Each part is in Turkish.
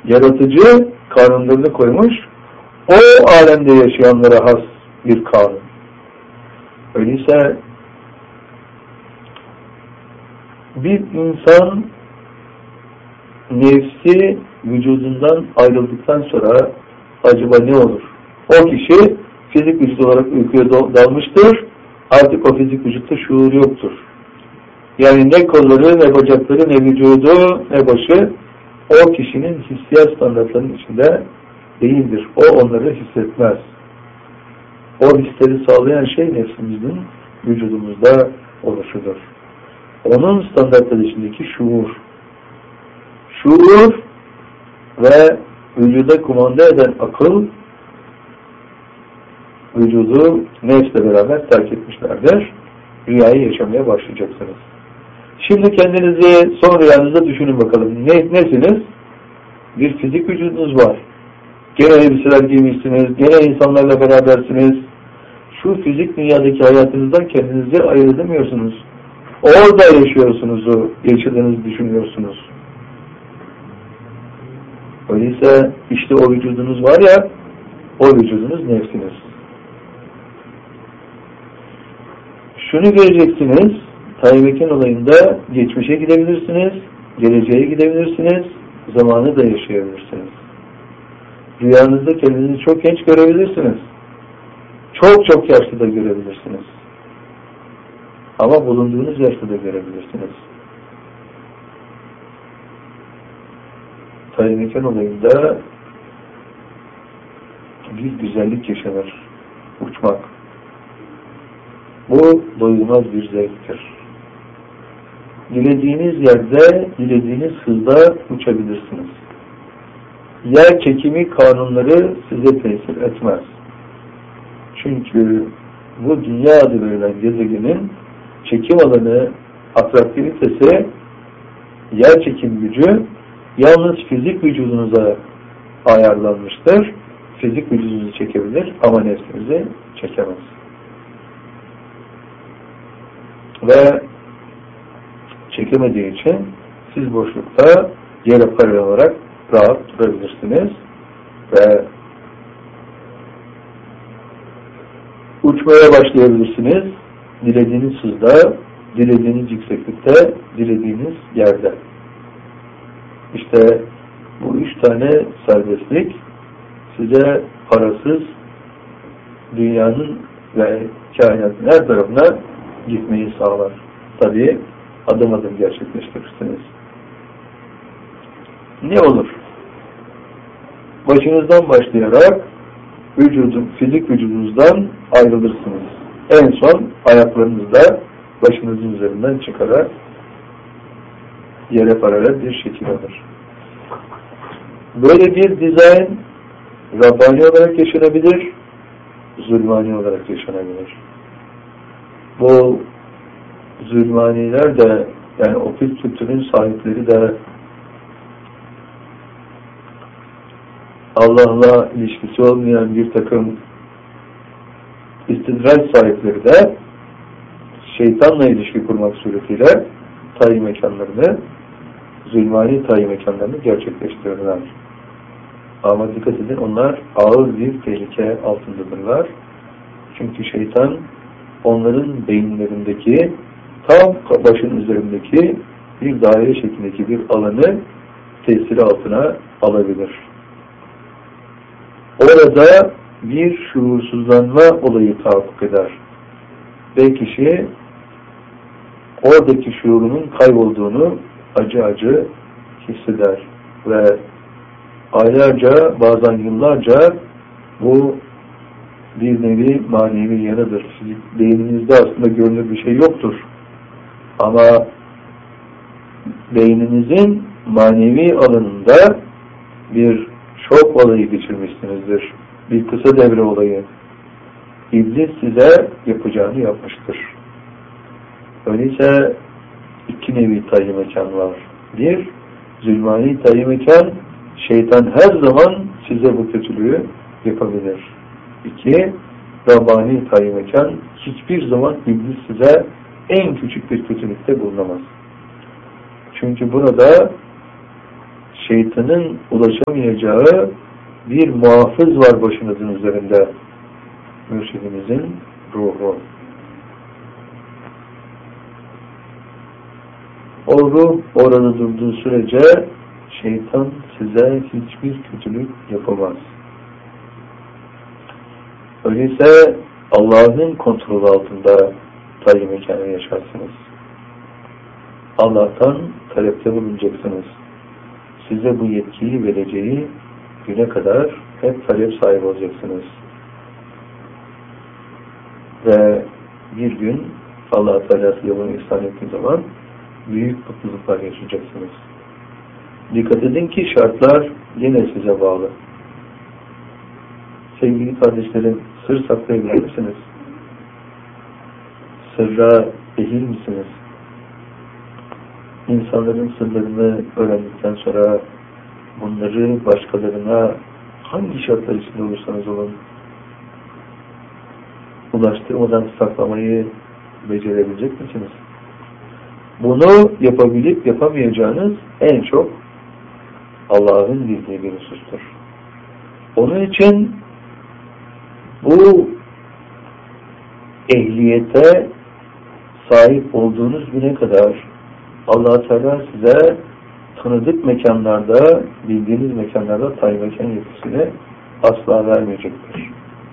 yaratıcı kanunlarını koymuş. O alemde yaşayanlara has bir kanun. Öyleyse bir insan nefsi vücudundan ayrıldıktan sonra acaba ne olur? O kişi fizik vücut olarak uykuya dalmıştır. Artık o fizik vücutta şuur yoktur. Yani ne kolları, ne bacakları, ne vücudu, ne başı o kişinin hissiyat standartlarının içinde değildir. O onları hissetmez. O hisleri sağlayan şey nefsimizin vücudumuzda oluşudur. Onun standartları içindeki şuur. Şuur ve vücuda kumanda eden akıl vücudu nefsle beraber terk etmişlerdir. Rüyayı yaşamaya başlayacaksınız. Şimdi kendinizi son rüyanızda düşünün bakalım. Nesiniz? Bir fizik vücudunuz var. Gene elbiseler giymişsiniz. Gene insanlarla berabersiniz. Şu fizik dünyadaki hayatınızdan kendinizi ayırt edemiyorsunuz. Orada yaşıyorsunuz, o yaşadığınızı düşünüyorsunuz. Öyleyse işte o vücudunuz var ya, o vücudunuz nefsiniz. Şunu göreceksiniz, Tayyip Eken olayında geçmişe gidebilirsiniz, geleceğe gidebilirsiniz, zamanı da yaşayabilirsiniz. Rüyanızda kendinizi çok genç görebilirsiniz. Çok yaşlı da görebilirsiniz. Ama bulunduğunuz yaşta da görebilirsiniz. Tayyip Eken olayında bir güzellik yaşanır. Uçmak. Bu doyulmaz bir zevktir. Dilediğiniz yerde, dilediğiniz hızda uçabilirsiniz. Yer çekimi kanunları size tesir etmez. Çünkü bu dünya adı verilen gezegenin çekim alanı, atraktivitesi, yer çekim gücü yalnız fizik vücudunuza ayarlanmıştır. Fizik vücudunuzu çekebilir ama nefsinizi çekemez. Ve çekemediği için siz boşlukta yere paralel olarak rahat durabilirsiniz ve uçmaya başlayabilirsiniz. Dilediğiniz hızda, dilediğiniz yükseklikte, dilediğiniz yerde. İşte bu 3 tane serbestlik size parasız dünyanın ve kainatın her tarafına gitmeyi sağlar. Tabii adım adım gerçekleştirirsiniz. Ne olur? Başınızdan başlayarak fizik vücudunuzdan ayrılırsınız. En son ayaklarınızda başınızın üzerinden çıkarak yere paralel bir şekil alır. Böyle bir dizayn Rabbani olarak yaşanabilir, zulmani olarak yaşanabilir. Bu zulmaniler de, yani okült kültürün sahipleri de Allah'la ilişkisi olmayan bir takım istidraç sahipleri de şeytanla ilişki kurmak suretiyle tayin mekanlarını, zulmani tayin mekanlarını gerçekleştirirler. Ama dikkat edin, onlar ağır bir tehlike altındadırlar. Çünkü şeytan onların beyinlerindeki, tam başın üzerindeki bir daire şeklindeki bir alanı tesiri altına alabilir. Orada bir şuursuzlanma olayı tahakkuk eder. Ve kişi oradaki şuurunun kaybolduğunu acı hisseder. Ve aylarca, bazen yıllarca bu bir nevi manevi yanıdır. Beyninizde aslında görünür bir şey yoktur. Ama beyninizin manevi alanında bir şok olayı geçirmişsinizdir. Bir kısa devre olayı. İblis size yapacağını yapmıştır. Öyleyse 2 nevi tayin mekan var. Bir, zulmani tayin mekan, şeytan her zaman size bu kötülüğü yapabilir. 2, Rabbani tayin mekan, hiçbir zaman iblis size en küçük bir kötülükte bulunamaz. Çünkü burada şeytanın ulaşamayacağı bir muhafız var başınızın üzerinde. Mürşidimizin ruhu. O ruh orada durduğu sürece şeytan size hiçbir kötülük yapamaz. Öyleyse Allah'ın kontrolü altında tayyip mekanı yaşarsınız. Allah'tan talepte bulunacaksınız. Size bu yetkiyi vereceği güne kadar hep talep sahibi olacaksınız. Ve bir gün Allah Teala size bunu ihsan ettiği zaman büyük mutluluklar yaşayacaksınız. Dikkat edin ki şartlar yine size bağlı. Sevgili kardeşlerim, sır saklayabilir misiniz? Sırra ehil misiniz? İnsanların sırlarını öğrendikten sonra bunları başkalarına hangi şartlar içinde olursanız olun ulaştırmadan saklamayı becerebilecek misiniz? Bunu yapabilip yapamayacağınız en çok Allah'ın bildiği bir husustur. Onun için bu ehliyete sahip olduğunuz güne kadar Allah Teala size tanıdık mekanlarda, bildiğiniz mekanlarda tayyip mekan yetkisini asla vermeyecektir.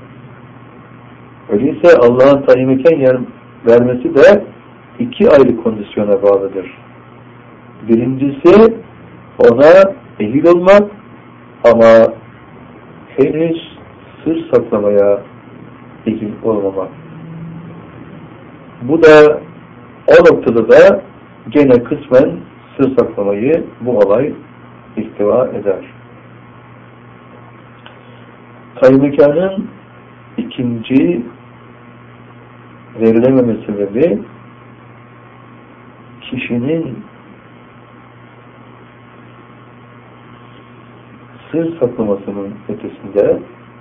Öyleyse Allah'ın tayyip mekan vermesi de iki ayrı kondisyona bağlıdır. Birincisi ona ehil olmak ama henüz sır saklamaya ehil olmamak. Bu da o noktada da gene kısmen sır saklamayı bu olay ihtiva eder. Tayyip mekanın ikinci verilememe sebebi kişinin sır saklamasının ötesinde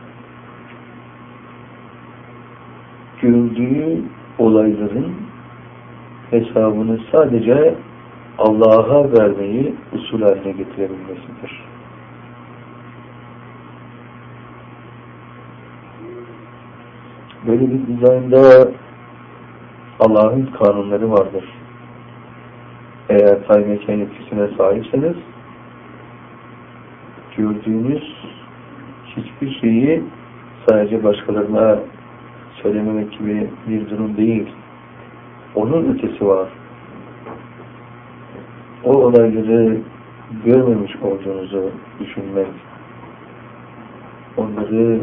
gördüğü olayların hesabını sadece Allah'a vermeyi usul haline getirebilmesidir. Böyle bir dizaynda Allah'ın kanunları vardır. Eğer tayyip mekan yetkisine sahipseniz gördüğünüz hiçbir şeyi sadece başkalarına söylememek gibi bir durum değil. Onun ötesi var. O olayları görmemiş olduğunuzu düşünmek, onları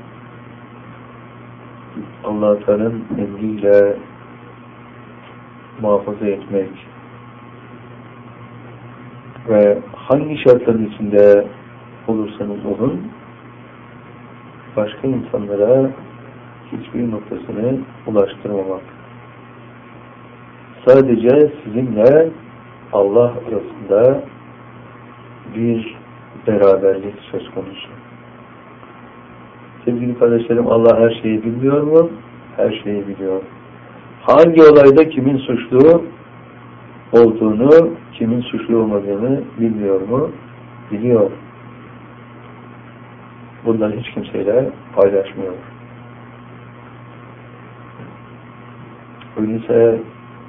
Allah-u Teala'nın emriyle muhafaza etmek ve hangi şartların içinde olursanız olun başka insanlara hiçbir noktasını ulaştırmamak. Sadece sizinle Allah arasında bir beraberlik söz konusu. Sevgili kardeşlerim, Allah her şeyi bilmiyor mu? Her şeyi biliyor. Hangi olayda kimin suçlu olduğunu, kimin suçlu olmadığını bilmiyor mu? Biliyor. Bunları hiç kimseyle paylaşmıyor. Öyleyse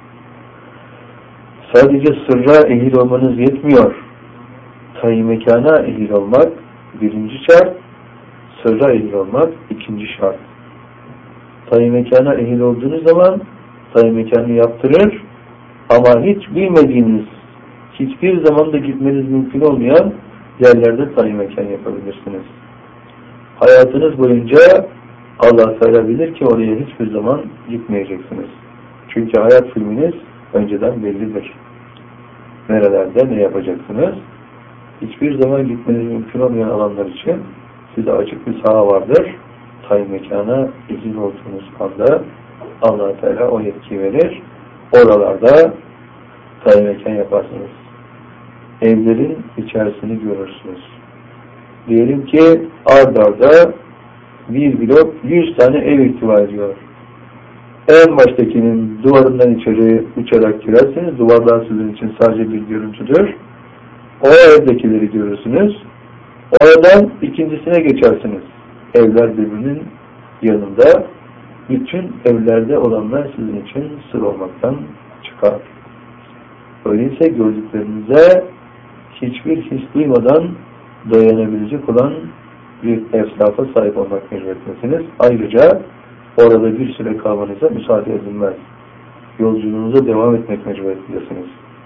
sadece sırra ehil olmanız yetmiyor. Tayyip mekana ehil olmak birinci şart, sırra ehil olmak ikinci şart. Tayyip mekana ehil olduğunuz zaman tayyip mekanı yaptırır ama hiç bilmediğiniz, hiçbir zaman da gitmeniz mümkün olmayan yerlerde tayyip mekan yapabilirsiniz. Hayatınız boyunca Allah Teala bilir ki oraya hiçbir zaman gitmeyeceksiniz. Çünkü hayat filminiz önceden bellidir. Nerelerde ne yapacaksınız? Hiçbir zaman gitmeniz mümkün olmayan alanlar için size açık bir saha vardır. Tayyip mekana izin olduğunuz anda Allah Teala o yetki verir. Oralarda tayyip mekan yaparsınız. Evlerin içerisini görürsünüz. Diyelim ki ard arda bir blok 100 tane ev ihtiva ediyor. En baştakinin duvarından içeri uçarak girerseniz, duvarlar sizin için sadece bir görüntüdür. O evdekileri görürsünüz. Oradan ikincisine geçersiniz. Evler birbirinin yanında. Bütün evlerde olanlar sizin için sır olmaktan çıkar. Öyleyse gördüklerinize hiçbir his duymadan dayanabilecek olan bir efsafa sahip olmak mecburiyetindesiniz. Ayrıca orada bir süre kalmanıza müsaade edilmez. Yolculuğunuza devam etmek mecburiyetindesiniz.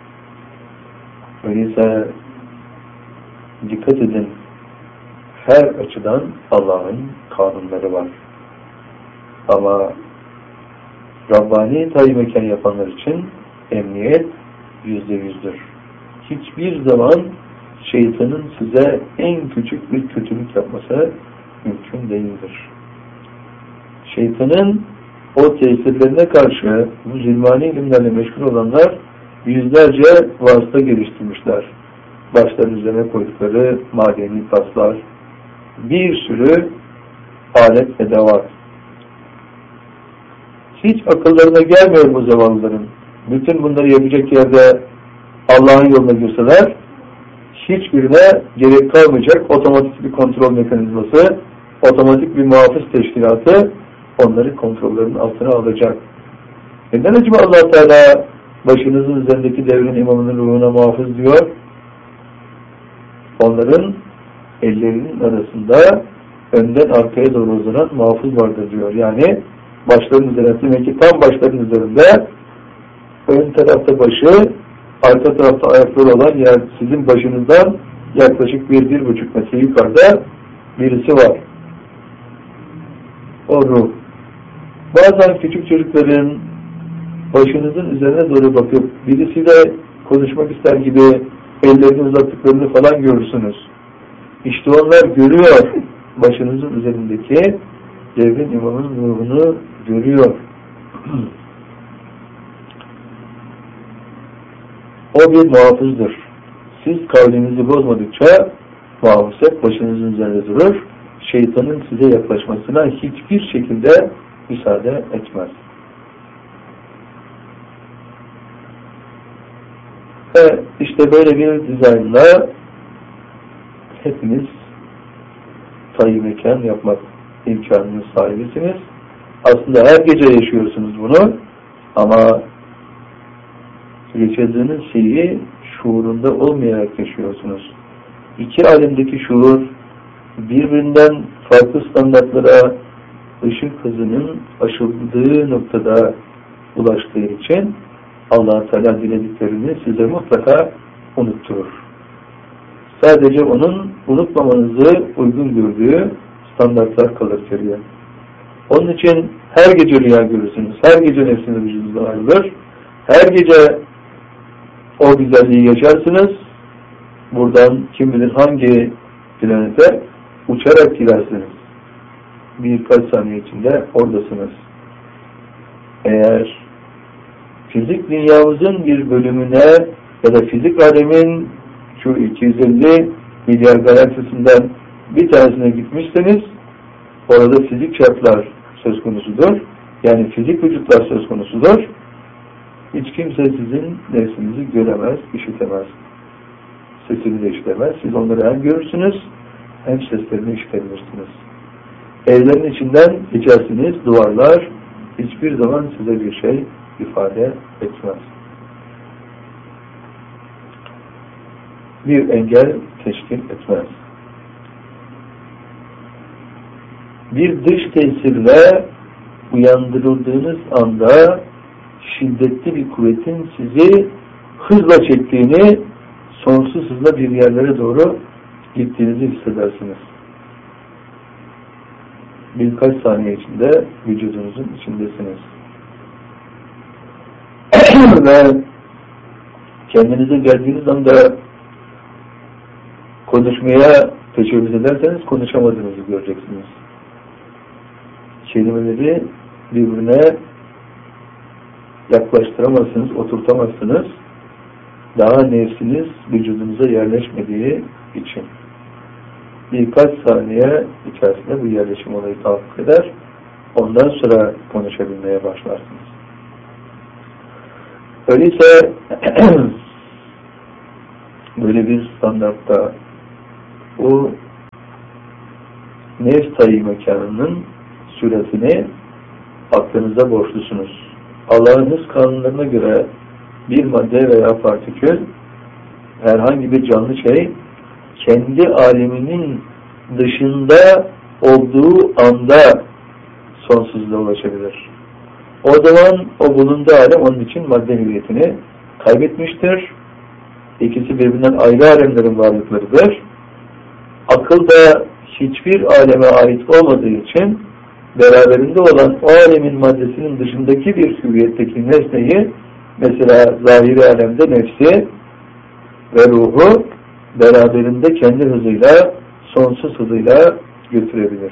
Öyleyse dikkat edin, her açıdan Allah'ın kanunları var. Ama Rabbani tayin mekan yapanlar için emniyet %100'dür. Hiçbir zaman şeytanın size en küçük bir kötülük yapması mümkün değildir. Şeytanın o tesirlerine karşı bu zilmani ilimlerle meşgul olanlar yüzlerce vasıta geliştirmişler. Başların üzerine koydukları madeni taslar, bir sürü alet edevat. Hiç akıllarına gelmiyor bu zavallıların. Bütün bunları yapacak yerde Allah'ın yoluna girseler, hiçbirine gerek kalmayacak otomatik bir kontrol mekanizması, otomatik bir muhafız teşkilatı onları kontrollerinin altına alacak. Neden acaba Allah Teala başınızın üzerindeki devrin imamının ruhuna muhafız diyor? Onların ellerinin arasında önden arkaya doğru uzanan muhafız vardır diyor. Yani başların üzerinde, demek ki tam başların üzerinde ön tarafta başı, arka tarafta ayakları olan, yani sizin başınızdan yaklaşık 1-1,5 metre yukarıda birisi var. O ruh. Bazen küçük çocukların başınızın üzerine doğru bakıp birisiyle konuşmak ister gibi ellerini uzattıklarını falan görürsünüz. İşte onlar görüyor. Başınızın üzerindeki devrin imamının ruhunu görüyor. O bir muhafızdır. Siz kavlinizi bozmadıkça muhafız hep başınızın üzerinde durur. Şeytanın size yaklaşmasına hiçbir şekilde müsaade etmez. Ve işte böyle bir dizaynla hepiniz tayin mekan yapmak imkanının sahibisiniz. Aslında her gece yaşıyorsunuz bunu ama yaşadığınız şeyi şuurunda olmayarak yaşıyorsunuz. İki alemdeki şuur birbirinden farklı standartlara ışık hızının aşıldığı noktada ulaştığı için Allah-u Teala dilediklerini size mutlaka unutturur. Sadece onun unutmamanızı uygun gördüğü standartlar kalır geriye. Onun için her gece rüya görürsünüz. Her gece nefsiniz vücudunuzdan ayrılır. Her gece o güzelliği yaşarsınız. Buradan kim bilir hangi planete uçarak gidersiniz. Birkaç saniye içinde oradasınız. Eğer fizik dünyamızın bir bölümüne ya da fizik alemin şu 250 milyar galaksisinden bir tanesine gitmişseniz orada fizik şartlar söz konusudur. Yani fizik vücutlar söz konusudur. Hiç kimse sizin nefsinizi göremez, işitemez. Sesini de işitemez. Siz onları hem görürsünüz hem seslerini işitebilirsiniz. Evlerin içinden geçersiniz, duvarlar hiçbir zaman size bir şey ifade etmez. Bir engel teşkil etmez. Bir dış tesirle uyandırıldığınız anda şiddetli bir kuvvetin sizi hızla çektiğini, sonsuz hızla bir yerlere doğru gittiğinizi hissedersiniz. Birkaç saniye içinde vücudunuzun içindesiniz. Ve kendinize geldiğiniz anda konuşmaya teşebbüs ederseniz konuşamadığınızı göreceksiniz. Kelimeleri birbirine yaklaştıramazsınız, oturtamazsınız. Daha nefsiniz vücudunuza yerleşmediği için. Birkaç saniye içerisinde bu yerleşim olayı tahakkuk eder. Ondan sonra konuşabilmeye başlarsınız. Öyleyse böyle böyle bir standartta bu nefs tayyi mekanının süresini aklınıza borçlusunuz. Allah'ın hız kanunlarına göre bir madde veya partikül, herhangi bir canlı şey, kendi aleminin dışında olduğu anda sonsuzluğa ulaşabilir. O zaman o bulunduğu alem onun için madde hüviyetini kaybetmiştir. İkisi birbirinden ayrı alemlerin varlıklarıdır. Akıl da hiçbir aleme ait olmadığı için beraberinde olan o alemin maddesinin dışındaki bir hüviyetteki nesneyi, mesela zahiri alemde nefsi ve ruhu beraberinde kendi hızıyla, sonsuz hızıyla götürebilir.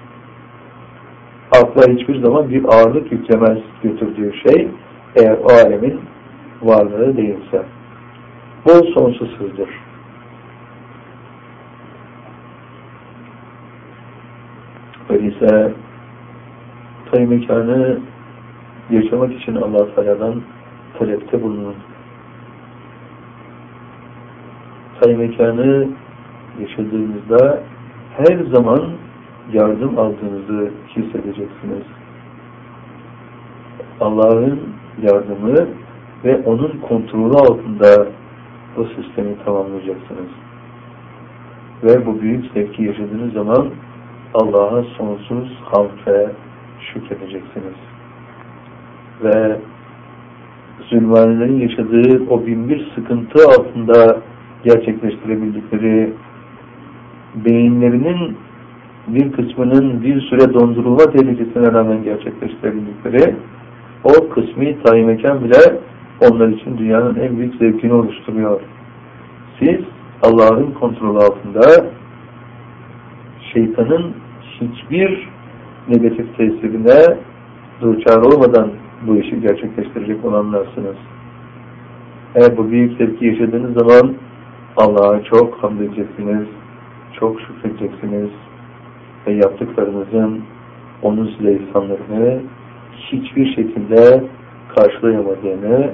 Akla hiçbir zaman bir ağırlık yüklemez götürdüğü şey, eğer o alemin varlığı değilse. Bu sonsuz hızdır. Öyleyse tayyi mekanı yaşamak için Allah-u Teala'dan talepte bulunun. Tayyi mekanı yaşadığınızda her zaman yardım aldığınızı hissedeceksiniz. Allah'ın yardımı ve onun kontrolü altında o sistemi tamamlayacaksınız. Ve bu büyük zevki yaşadığınız zaman Allah'a sonsuz hamd ve şükredeceksiniz. Ve zulmanilerin yaşadığı o binbir sıkıntı altında gerçekleştirebildikleri, beyinlerinin bir kısmının bir süre dondurulma tehlikesine rağmen gerçekleştirebildikleri o kısmi tayyi mekan bile onlar için dünyanın en büyük zevkini oluşturuyor. Siz Allah'ın kontrolü altında şeytanın hiçbir negatif tesirine duçar olmadan bu işi gerçekleştirecek olanlarsınız. Eğer bu büyük zevki yaşadığınız zaman Allah'a çok hamd edeceksiniz, çok şükredeceksiniz ve yaptıklarınızın onun size ihsanlarını hiçbir şekilde karşılayamadığını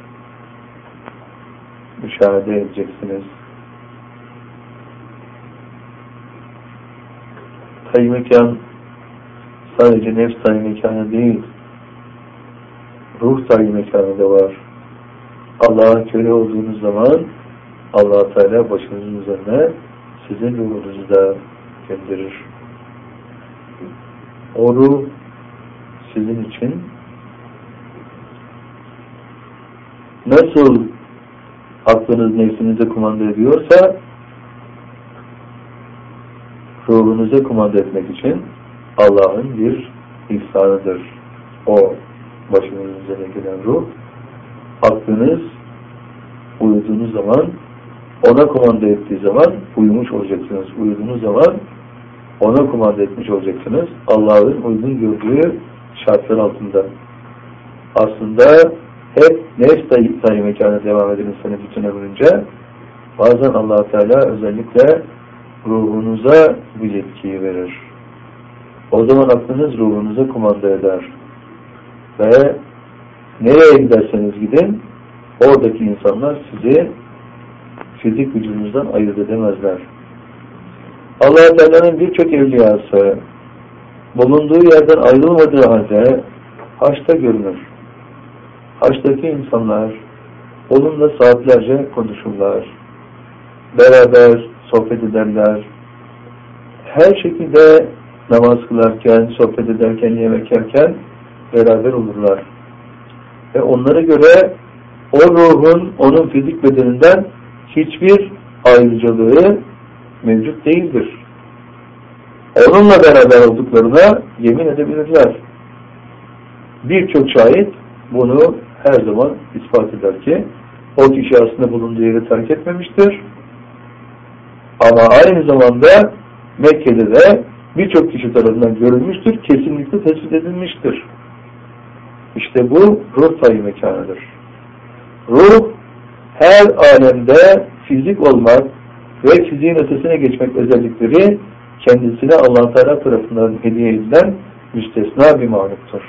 müşahede edeceksiniz. Tayyi mekan sadece nefs tayyi mekanı değil, ruh tayyi mekanı da var. Allah'a köle olduğunuz zaman Allah-u Teala başınızın üzerine sizin ruhunuzu da gönderir. O ruh sizin için nasıl aklınız nefsinize kumanda ediyorsa ruhunuza kumanda etmek için Allah'ın bir ihsanıdır. O başınızın üzerine gelen ruh. Aklınız uyuduğunuz zaman, ona kumanda ettiği zaman uyumuş olacaksınız. Uyuduğunuz zaman ona kumanda etmiş olacaksınız. Allah'ın uygun gördüğü şartlar altında. Aslında hep nefs tayyi mekanı devam eden insanı bütüne vurunca bazen Allah-u Teala özellikle ruhunuza bu yetkiyi verir. O zaman aklınız ruhunuza kumanda eder. Ve nereye giderseniz gidin, oradaki insanlar sizi fizik vücudunuzdan ayırt edemezler. Allah-u Teala'nın birçok evliyası bulunduğu yerden ayrılmadığı halde haçta görünür. Haçtaki insanlar onunla saatlerce konuşurlar. Beraber sohbet ederler. Her şekilde namaz kılarken, sohbet ederken, yemek yerken beraber olurlar. Ve onlara göre o ruhun onun fizik bedeninden hiçbir ayrıcalığı mevcut değildir. Onunla beraber olduklarına yemin edebilirler. Birçok şahit bunu her zaman ispat eder ki o kişi aslında bulunduğu yeri terk etmemiştir. Ama aynı zamanda Mekke'de de birçok kişi tarafından görülmüştür, kesinlikle tespit edilmiştir. İşte bu ruh tayyi mekanıdır. Ruh her alemde fizik olmak ve fiziğin ötesine geçmek özellikleri kendisine Allah-u Teala tarafından hediye edilen müstesna bir mahluktur.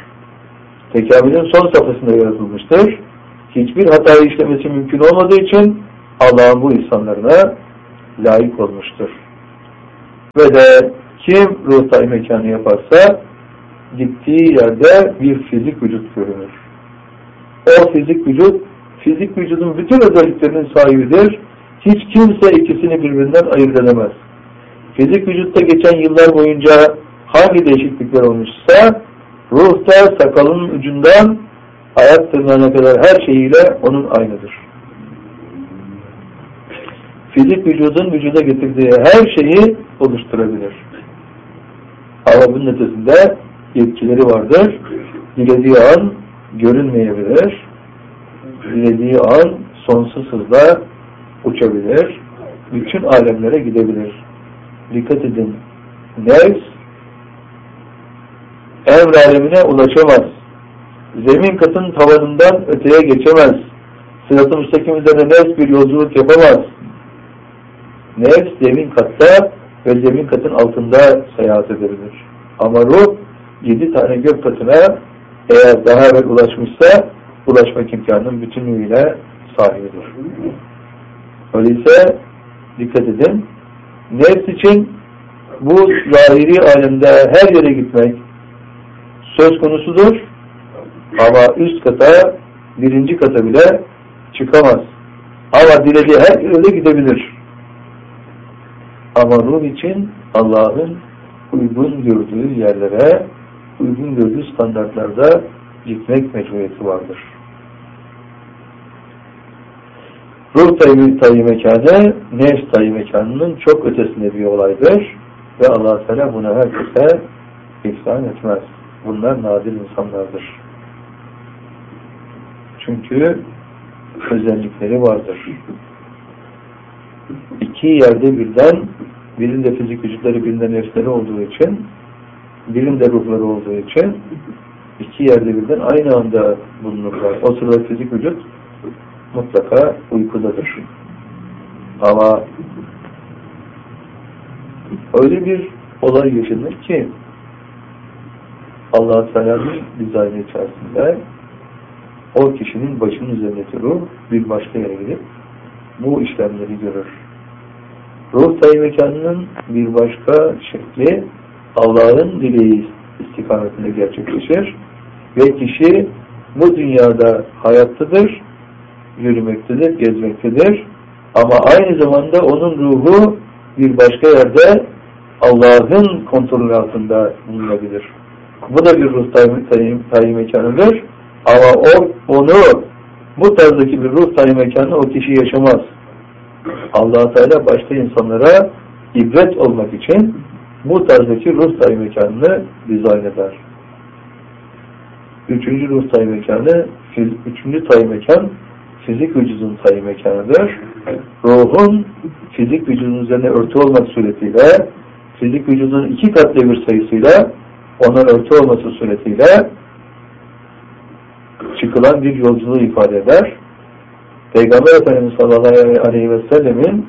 Tekamülün son safhasında yaratılmıştır. Hiçbir hatayı işlemesi mümkün olmadığı için Allah'ın bu ihsanlarına layık olmuştur. Ve de kim ruhtay mekanı yaparsa gittiği yerde bir fizik vücut görünür. O fizik vücut, fizik vücudun bütün özelliklerinin sahibidir. Hiç kimse ikisini birbirinden ayırt edemez. Fizik vücutta geçen yıllar boyunca hangi değişiklikler olmuşsa, ruhta sakalının ucundan ayak tırnağına kadar her şeyiyle onun aynıdır. Fizik vücudun vücuda getirdiği her şeyi oluşturabilir. Ama bunun ötesinde yetkileri vardır. Dilediği an görünmeyebilir. Dilediği an sonsuz hızla uçabilir. Bütün alemlere gidebilir. Dikkat edin. Nefs emr alemine ulaşamaz. Zemin katın tavanından öteye geçemez. Sırat-ı müstakim üzerine nefs bir yolculuk yapamaz. Nefs zemin katta ve zemin katın altında seyahat edebilir. Ama ruh 7 tane gök katına eğer daha evvel ulaşmışsa ulaşmak imkanının bütünlüğüyle sahibidir. Öyleyse dikkat edin. Nefs için bu zahiri alemde her yere gitmek söz konusudur. Ama üst kata, 1. kata bile çıkamaz. Ama dilediği her yere gidebilir. Ama ruh için Allah'ın uygun gördüğü yerlere, uygun gördüğü standartlarda gitmek mecburiyeti vardır. Ruh tayyi mekanı, nefs tayyi mekanının çok ötesinde bir olaydır. Ve Allah-u Teala bunu herkese ihsan etmez. Bunlar nadir insanlardır. Çünkü özellikleri vardır. 2 yerde birden, birinde fizik vücutları, birinde nefsleri olduğu için, birinde ruhları olduğu için 2 yerde birden aynı anda bulunurlar. O sırada fizik vücut mutlaka uykudadır. Ama öyle bir olay yaşanır ki Allah-u Teala'nın dizaynı içerisinde o kişinin başının üzerindeki ruh bir başka yere gidip bu işlemleri görür. Ruh tayyi mekanının bir başka şekli Allah'ın dileği istikametinde gerçekleşir ve kişi bu dünyada hayattadır, yürümektedir, gezmektedir ama aynı zamanda onun ruhu bir başka yerde Allah'ın kontrolü altında bulunabilir. Bu da bir ruh tayyi mekanıdır ama onu bu tarzdaki bir ruh tayyi mekanı o kişi yaşamaz. Allah-u Teala başka insanlara ibret olmak için bu tarzdaki ruh tayyi mekanını dizayn eder. 3. ruh tayyi mekanı, 3. tayyi mekan fizik vücudun tayyi mekanıdır. Ruhun fizik vücudun üzerine örtü olmak suretiyle, fizik vücudun 2 kat devir sayısıyla ona örtü olması suretiyle çıkılan bir yolculuğu ifade eder. Peygamber Efendimiz sallallahu aleyhi ve sellemin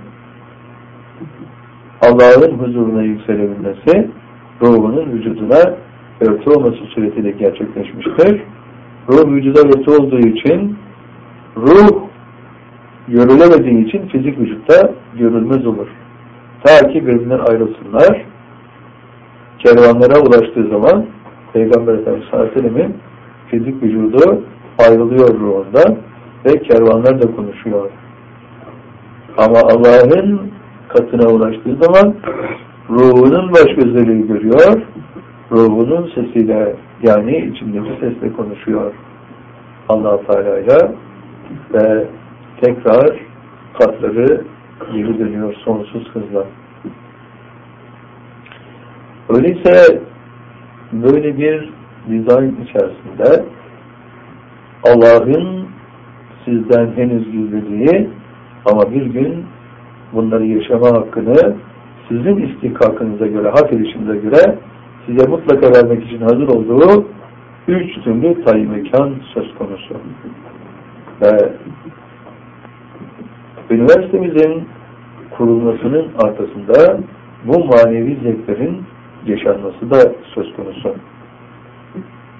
Allah'ın huzuruna yükselebilmesi ruhunun vücuduna örtü olması suretiyle gerçekleşmiştir. Ruh vücuda örtü olduğu için ruh görülemediği için fizik vücutta görülmez olur. Ta ki birbirinden ayrılsınlar. Kervanlara ulaştığı zaman Peygamber Efendimiz sallallahu aleyhi ve sellemin fizik vücudu ayrılıyor ruhundan ve kervanlar da konuşuyor. Ama Allah'ın katına ulaştığı zaman ruhunun baş gözleri görüyor, ruhunun sesiyle yani içindeki sesle konuşuyor Allah-u Teala'yla ve tekrar katları geri dönüyor sonsuz hızla. Öyleyse böyle bir dizayn içerisinde Allah'ın sizden henüz gizlediği ama bir gün bunları yaşama hakkını sizin istihkakınıza göre, hak edişinize göre size mutlaka vermek için hazır olduğu 3 türlü tayyi mekan söz konusu. Ve üniversitemizin kurulmasının arkasında bu manevi zevklerin yaşanması da söz konusu.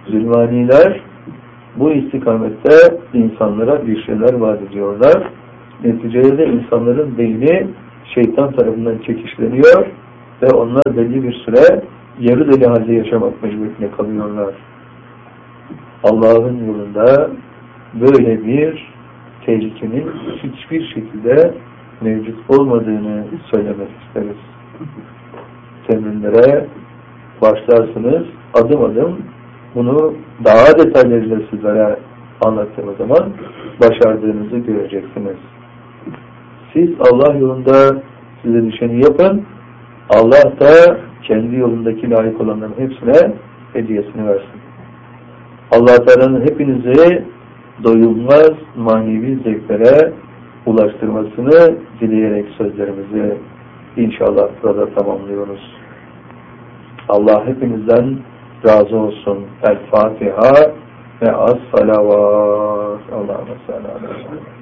Zülmaniler bu istikamette insanlara bir şeyler vaat ediyorlar Neticede de insanların beyni şeytan tarafından çekişleniyor ve onlar belli bir süre yarı deli halde yaşamak mecburiyetine kalıyorlar. Allah'ın yolunda böyle bir tehlikenin hiçbir şekilde mevcut olmadığını söylemek isteriz. Temrinlere başlarsınız, adım adım bunu daha detaylarıyla sizlere anlattığım zaman başardığınızı göreceksiniz. Siz Allah yolunda size düşeni yapın, Allah da kendi yolundaki layık olanların hepsine hediyesini versin. Allah Teala'nın hepinizi doyulmaz manevi zevklere ulaştırmasını dileyerek sözlerimizi inşallah burada tamamlıyoruz. Allah hepinizden razı olsun. El Fatiha ve as-salavat. Allahümme salli aleyhi ve sellem.